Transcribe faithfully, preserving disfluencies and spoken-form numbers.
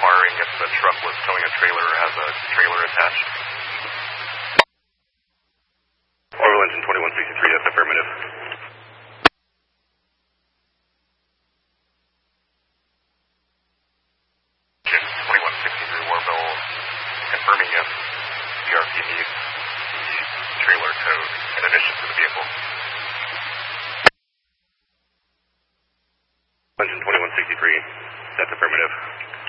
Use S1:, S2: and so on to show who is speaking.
S1: inquiring if the truck was towing a trailer or has a trailer attached. Oil engine twenty-one sixty-three, that's affirmative. twenty-one sixty-three Warville, confirming if C R P needs the trailer towed in addition to the vehicle. Engine twenty-one sixty-three, that's affirmative.